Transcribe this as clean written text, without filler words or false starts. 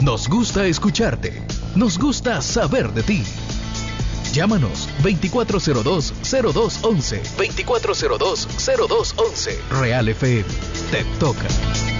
Nos gusta escucharte. Nos gusta saber de ti. Llámanos 2402-0211. 2402-0211. Real FM. Te toca.